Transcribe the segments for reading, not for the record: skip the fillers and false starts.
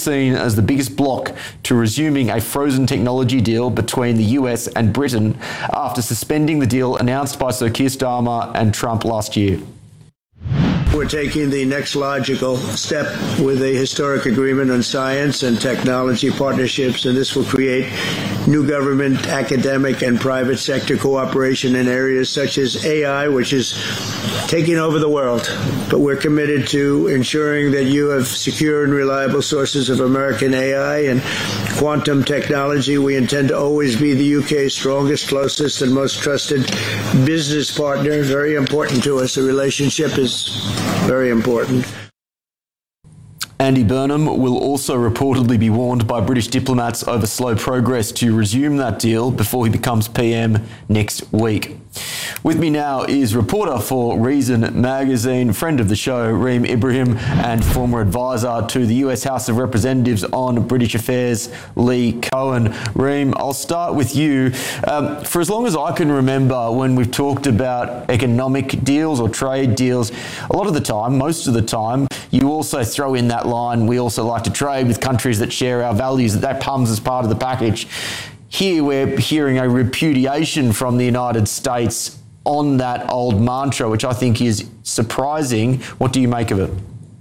seen as the biggest block to resuming a frozen technology deal between the US and Britain after suspending the deal announced by Sir Keir Starmer and Trump last year. We're taking the next logical step with a historic agreement on science and technology partnerships, and this will create new government, academic, and private sector cooperation in areas such as AI, which is taking over the world. But we're committed to ensuring that you have secure and reliable sources of American AI and quantum technology. We intend to always be the UK's strongest, closest, and most trusted business partner. Very important to us. The relationship is very important. Andy Burnham will also reportedly be warned by British diplomats over slow progress to resume that deal before he becomes PM next week. With me now is reporter for Reason magazine, friend of the show, Reem Ibrahim, and former advisor to the US House of Representatives on British Affairs, Lee Cohen. Reem, I'll start with you. For as long as I can remember, when we've talked about economic deals or trade deals, a lot of the time, most of the time, you also throw in that line, we also like to trade with countries that share our values, that comes as part of the package. Here we're hearing a repudiation from the United States on that old mantra, which I think is surprising. What do you make of it?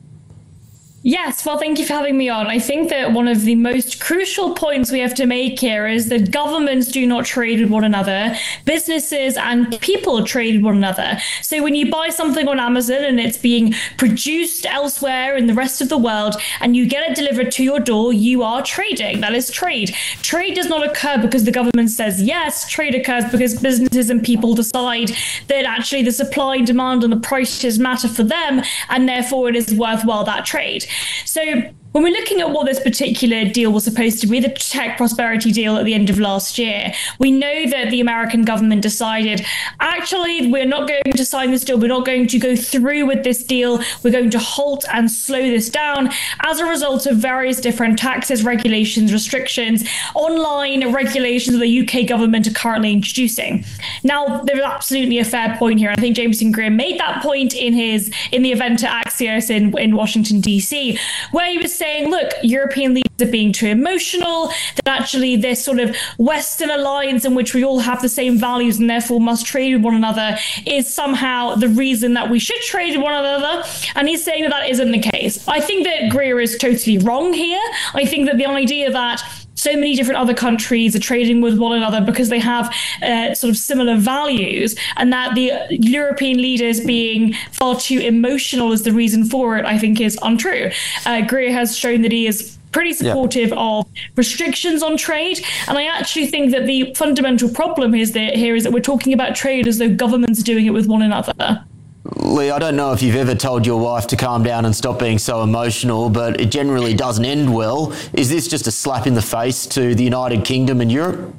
Yes, well, thank you for having me on. I think that one of the most crucial points we have to make here is that governments do not trade with one another. Businesses and people trade with one another. So when you buy something on Amazon and it's being produced elsewhere in the rest of the world and you get it delivered to your door, you are trading. That is trade. Trade does not occur because the government says yes. Trade occurs because businesses and people decide that actually the supply and demand and the prices matter for them, and therefore it is worthwhile, that trade. So when we're looking at what this particular deal was supposed to be, the tech prosperity deal at the end of last year, we know that the American government decided, actually, we're not going to sign this deal. We're not going to go through with this deal. We're going to halt and slow this down as a result of various different taxes, regulations, restrictions, online regulations that the UK government are currently introducing. Now, there's absolutely a fair point here. I think Jameson Greer made that point in the event at Axios in Washington, D.C., where he was saying, look, European leaders are being too emotional, that actually this sort of Western alliance in which we all have the same values and therefore must trade with one another is somehow the reason that we should trade with one another. And he's saying that that isn't the case. I think that Greer is totally wrong here. I think that the idea that so many different other countries are trading with one another because they have sort of similar values, and that the European leaders being far too emotional is the reason for it, I think is untrue. Greer has shown that he is pretty supportive of restrictions on trade. And I actually think that the fundamental problem is that we're talking about trade as though governments are doing it with one another. Lee, I don't know if you've ever told your wife to calm down and stop being so emotional, but it generally doesn't end well. Is this just a slap in the face to the United Kingdom and Europe?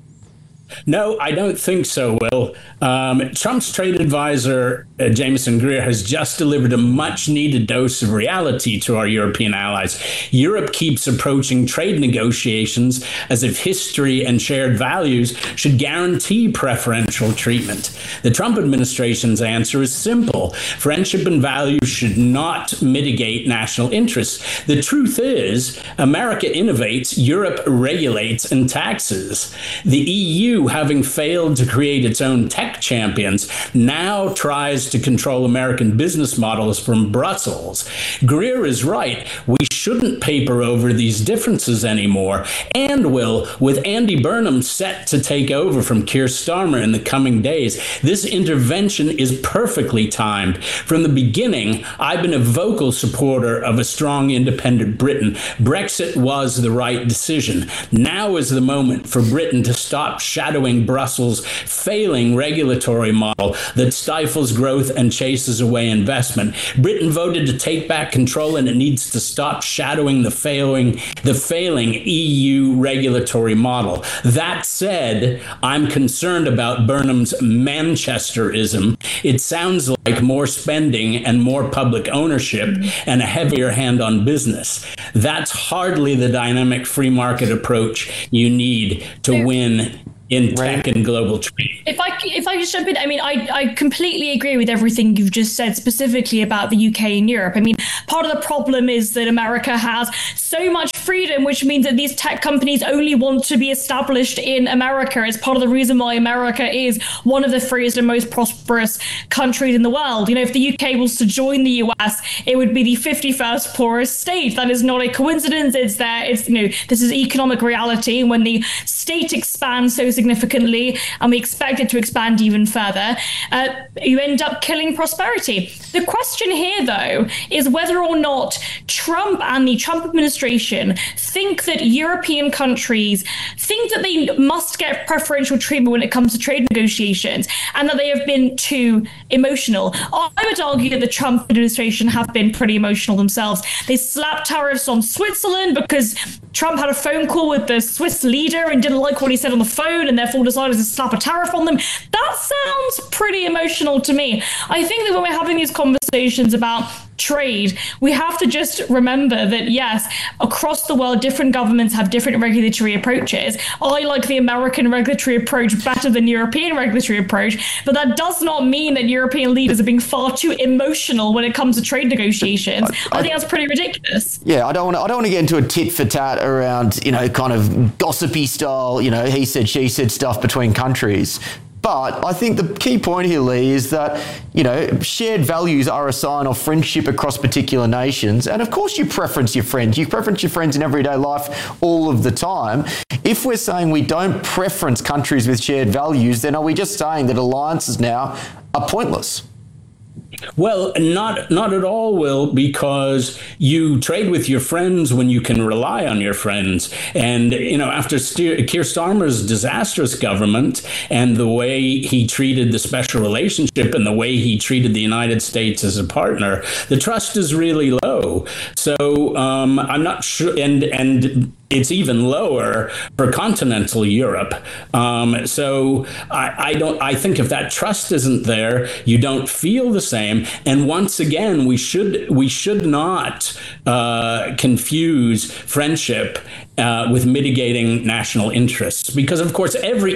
No, I don't think so, Will. Trump's trade advisor, Jameson Greer, has just delivered a much-needed dose of reality to our European allies. Europe keeps approaching trade negotiations as if history and shared values should guarantee preferential treatment. The Trump administration's answer is simple. Friendship and values should not mitigate national interests. The truth is, America innovates, Europe regulates and taxes. The EU, having failed to create its own tech champions, now tries to control American business models from Brussels. Greer is right. We shouldn't paper over these differences anymore. And Will, with Andy Burnham set to take over from Keir Starmer in the coming days, this intervention is perfectly timed. From the beginning, I've been a vocal supporter of a strong independent Britain. Brexit was the right decision. Now is the moment for Britain to stop shadowing Brussels' failing regulatory model that stifles growth and chases away investment. Britain voted to take back control, and it needs to stop shadowing the failing EU regulatory model. That said, I'm concerned about Burnham's Manchesterism. It sounds like more spending and more public ownership and a heavier hand on business. That's hardly the dynamic free market approach you need to win in tech and global trade. If I could jump in, I mean, I completely agree with everything you've just said, specifically about the UK and Europe. I mean, part of the problem is that America has so much freedom, which means that these tech companies only want to be established in America. It's part of the reason why America is one of the freest and most prosperous countries in the world. You know, if the UK was to join the US, it would be the 51st poorest state. That is not a coincidence. It's there. It's, you know, this is economic reality. And when the state expands so significantly, and we expect it to expand even further, you end up killing prosperity. The question here, though, is whether or not Trump and the Trump administration think that European countries think that they must get preferential treatment when it comes to trade negotiations, and that they have been too emotional. I would argue that the Trump administration have been pretty emotional themselves. They slapped tariffs on Switzerland because Trump had a phone call with the Swiss leader and didn't like what he said on the phone, and therefore decided to slap a tariff on them. That sounds pretty emotional to me. I think that when we're having these conversations about trade, we have to just remember that, yes, across the world, different governments have different regulatory approaches. I like the American regulatory approach better than European regulatory approach, but that does not mean that European leaders are being far too emotional when it comes to trade negotiations. I think that's pretty ridiculous. Yeah, I don't want to get into a tit for tat around, you know, kind of gossipy style, you know, he said, she said stuff between countries. But I think the key point here, Lee, is that, you know, shared values are a sign of friendship across particular nations. And of course you preference your friends. You preference your friends in everyday life all of the time. If we're saying we don't preference countries with shared values, then are we just saying that alliances now are pointless? Well, not at all, Will, because you trade with your friends when you can rely on your friends. And, you know, after Keir Starmer's disastrous government and the way he treated the special relationship and the way he treated the United States as a partner, the trust is really low. So I'm not sure. And it's even lower for continental Europe. So I think if that trust isn't there, you don't feel the same. And once again, we should not confuse friendship with mitigating national interests, because of course every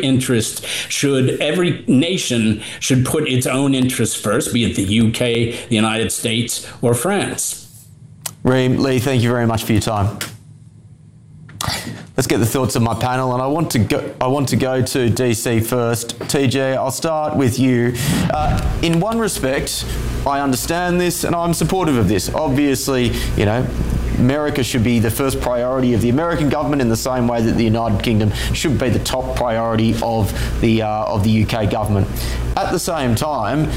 nation should put its own interests first, be it the UK, the United States, or France. Reem, Lee, thank you very much for your time. Let's get the thoughts of my panel, and I want to go to DC first. TJ, I'll start with you. In one respect, I understand this and I'm supportive of this. Obviously, you know, America should be the first priority of the American government in the same way that the United Kingdom should be the top priority of the UK government. At the same time,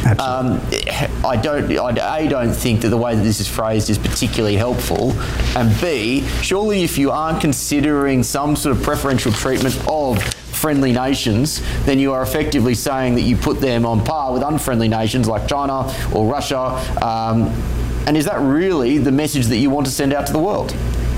I don't think that the way that this is phrased is particularly helpful. And B, surely if you aren't considering some sort of preferential treatment of friendly nations, then you are effectively saying that you put them on par with unfriendly nations like China or Russia. And is that really the message that you want to send out to the world?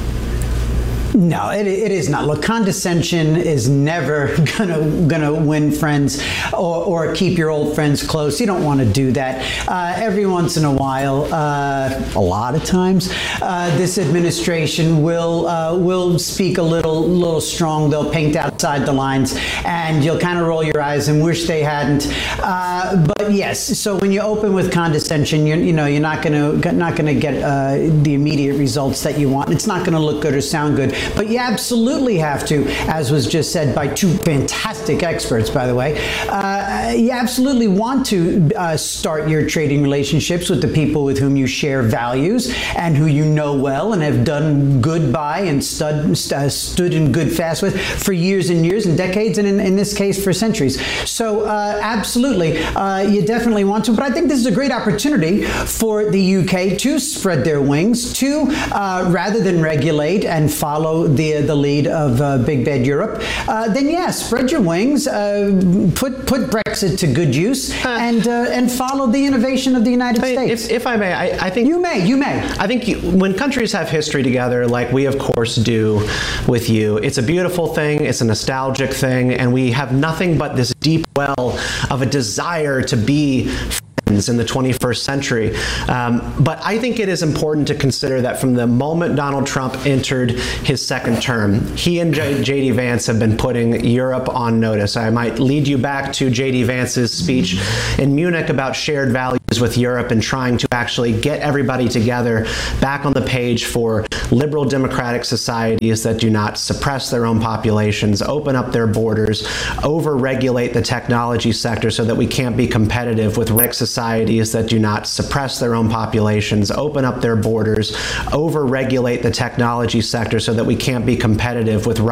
No, it is not. Look, condescension is never gonna win friends or keep your old friends close. You don't want to do that. Every once in a while, a lot of times, this administration will speak a little strong. They'll paint outside the lines, and you'll kind of roll your eyes and wish they hadn't. But yes, so when you open with condescension, you're not gonna get the immediate results that you want. It's not gonna look good or sound good. But you absolutely have to, as was just said by two fantastic experts, by the way, you absolutely want to start your trading relationships with the people with whom you share values and who you know well and have done good by and stood in good fast with for years and years and decades, and in this case for centuries. So absolutely, you definitely want to. But I think this is a great opportunity for the UK to spread their wings, to rather than regulate and follow the lead of big bad Europe, then yes, spread your wings, put Brexit to good use, and follow the innovation of the United States. If I may, I think you may. I think when countries have history together, like we of course do with you, it's a beautiful thing. It's a nostalgic thing, and we have nothing but this deep well of a desire to be ends in the 21st century. But I think it is important to consider that from the moment Donald Trump entered his second term, he and J.D. Vance have been putting Europe on notice. I might lead you back to J.D. Vance's speech in Munich about shared values with Europe and trying to actually get everybody together back on the page for liberal democratic societies that do not suppress their own populations, open up their borders, over-regulate the technology sector so that we can't be competitive with societies that do not suppress their own populations, open up their borders, over-regulate the technology sector so that we can't be competitive with